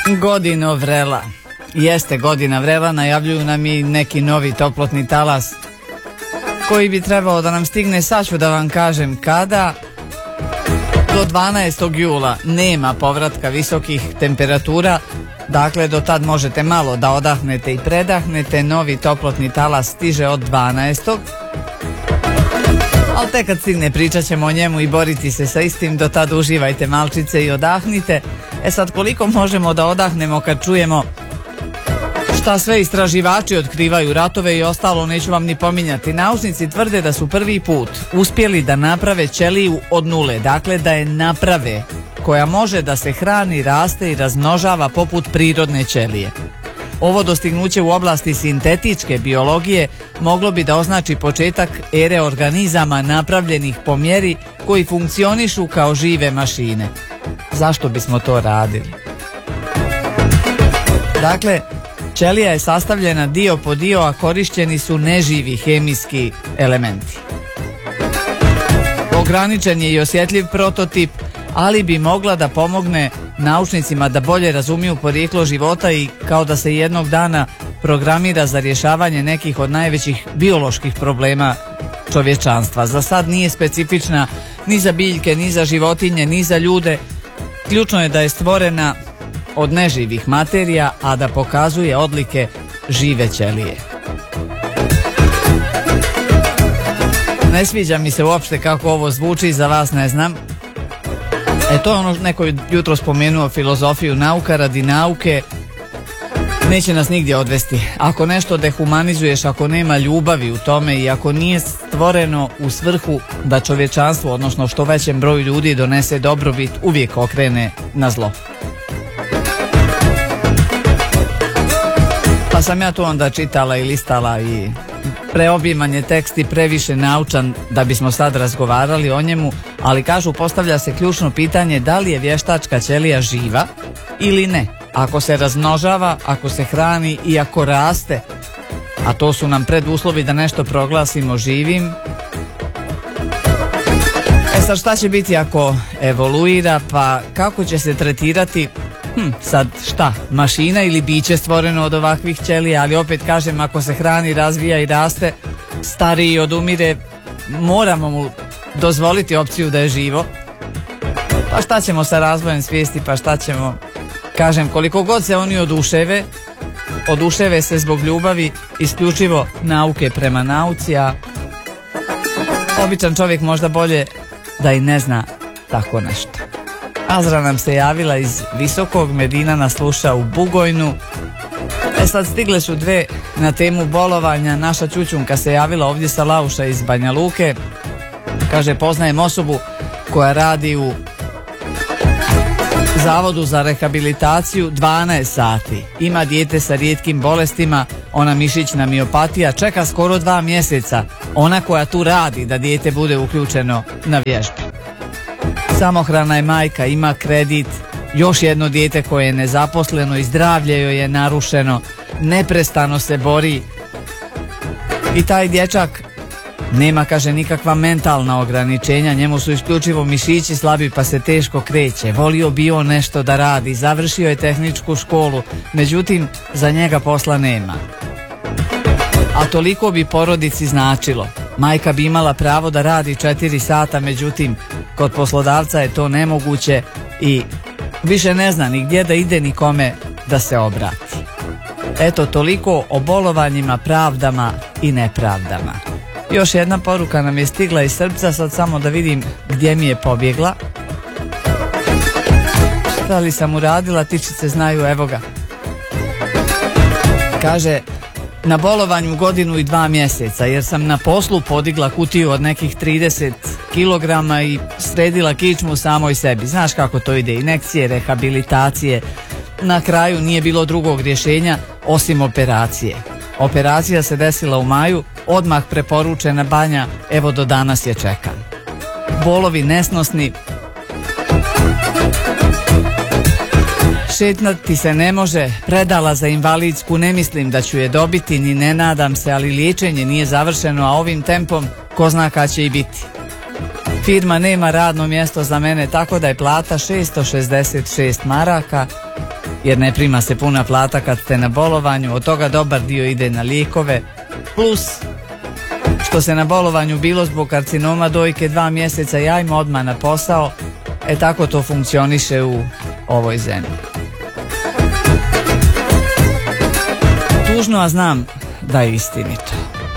Godino vrela. Jeste godina vrela, najavljuju nam i neki novi toplotni talas koji bi trebao da nam stigne, sad ću da vam kažem kada. Do 12. jula nema povratka visokih temperatura, dakle do tad možete malo da odahnete i predahnete. Novi toplotni talas stiže od 12. Ali tek kad stigne pričat ćemo o njemu i boriti se sa istim. Do tad uživajte malčice i odahnite. Sad koliko možemo da odahnemo kad čujemo šta sve istraživači otkrivaju, ratove i ostalo, neću vam ni pominjati. Naučnici tvrde da su prvi put uspjeli da naprave ćeliju od nule, dakle da je naprave, koja može da se hrani, raste i razmnožava poput prirodne ćelije. Ovo dostignuće u oblasti sintetičke biologije moglo bi da označi početak ere organizama napravljenih po mjeri koji funkcionišu kao žive mašine. Zašto bismo to radili? Dakle, ćelija je sastavljena dio po dio, a korišćeni su neživi hemijski elementi. Ograničen je i osjetljiv prototip, ali bi mogla da pomogne naučnicima da bolje razumiju porijeklo života i kao da se jednog dana programira za rješavanje nekih od najvećih bioloških problema čovječanstva. Za sad nije specifična ni za biljke, ni za životinje, ni za ljude. Ključno je da je stvorena od neživih materija, a da pokazuje odlike žive ćelije. Ne sviđa mi se uopšte kako ovo zvuči, za vas ne znam. To je ono, neko je jutro spomenuo filozofiju, nauka radi nauke neće nas nigdje odvesti. Ako nešto dehumanizuješ, ako nema ljubavi u tome i ako nije stvoreno u svrhu da čovječanstvo, odnosno što većem broju ljudi donese dobrobit, uvijek okrene na zlo. Pa sam ja tu onda čitala i listala i preobiman je tekst i previše naučan da bismo sad razgovarali o njemu, ali kažu postavlja se ključno pitanje da li je vještačka ćelija živa ili ne. Ako se razmnožava, ako se hrani i ako raste, a to su nam preduslovi da nešto proglasimo živim. Sad šta će biti ako evoluira, pa kako će se tretirati? Sad šta, mašina ili biće stvoreno od ovakvih ćelija? Ali opet kažem, ako se hrani, razvija i raste, stariji odumire, moramo mu dozvoliti opciju da je živo. Pa šta ćemo sa razvojem svijesti, pa šta ćemo? Kažem, koliko god se oni oduševe se zbog ljubavi isključivo nauke prema nauci, a običan čovjek možda bolje da i ne zna tako nešto. Azra nam se javila iz Visokog, Medina nas sluša u Bugojnu. Sad stigle su dve na temu bolovanja. Naša Ćućunka se javila ovdje sa Lauša iz Banja Luke. Kaže, poznajem osobu koja radi u Zavodu za rehabilitaciju 12 sati. Ima dijete sa rijetkim bolestima, ona mišićna miopatija, čeka skoro 2 mjeseca. Ona koja tu radi da dijete bude uključeno na vježbu. Samohrana je majka, ima kredit, još jedno dijete koje je nezaposleno i zdravlje joj je narušeno, neprestano se bori. I taj dječak nema, kaže, nikakva mentalna ograničenja, njemu su isključivo mišići slabi pa se teško kreće. Volio bi on nešto da radi, završio je tehničku školu, međutim za njega posla nema. A toliko bi porodici značilo. Majka bi imala pravo da radi 4 sata, međutim kod poslodavca je to nemoguće i više ne zna ni gdje da ide, ni kome da se obrati. Eto, toliko o bolovanjima, pravdama i nepravdama. Još jedna poruka nam je stigla iz Srpca, sad samo da vidim gdje mi je pobjegla. Šta li sam uradila, tičice znaju, evo ga. Kaže, na bolovanju 1 godinu i 2 mjeseca jer sam na poslu podigla kutiju od nekih 30 kilograma i sredila kičmu samoj sebi. Znaš kako to ide, injekcije, rehabilitacije. Na kraju nije bilo drugog rješenja osim operacije. Operacija se desila u maju, odmah preporučena banja, evo do danas je čekan. Bolovi nesnosni, šetnati se ne može, predala za invalidsku, ne mislim da ću je dobiti, ni ne nadam se, ali liječenje nije završeno, a ovim tempom ko zna kad će i biti. Firma nema radno mjesto za mene, tako da je plata 666 maraka. jer ne prima se puna plata kad ste na bolovanju, od toga dobar dio ide na lijekove, plus što se na bolovanju bilo zbog karcinoma dojke 2 mjeseca i ajmo odmah na posao, tako to funkcioniše u ovoj zemlji. Tužno, a znam da je istinito.